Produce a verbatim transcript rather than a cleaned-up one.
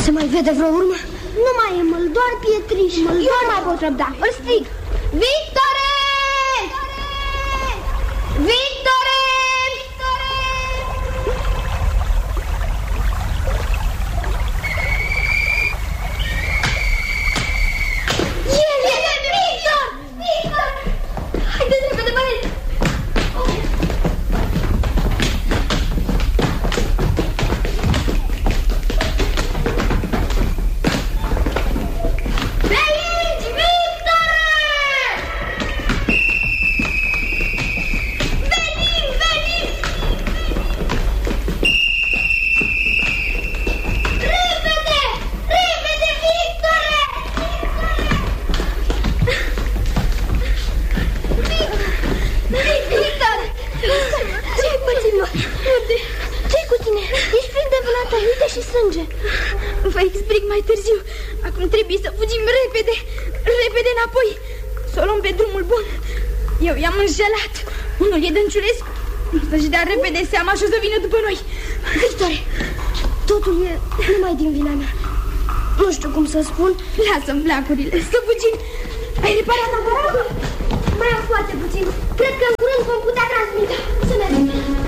Se mai vede vreo urmă? Nu mai e măl, doar pietriși. Măl, eu nu mai pot răbda. Îl strig. Victore! Victore! El e Victor! Victor! Haideți repede, băieți! Vă explic mai târziu. Acum trebuie să fugim repede, repede înapoi, să o luăm pe drumul bun. Eu i-am înșelat. Unul e Dănciulescu. Să-și dea repede seama și o să vină după noi. Victor, totul e numai din vina mea. Nu știu cum să spun. Lasă-mi flacurile, să fugim. Ai reparat aparatul? Mai am foarte puțin. Cred că în curând vom putea transmite. Să mergem.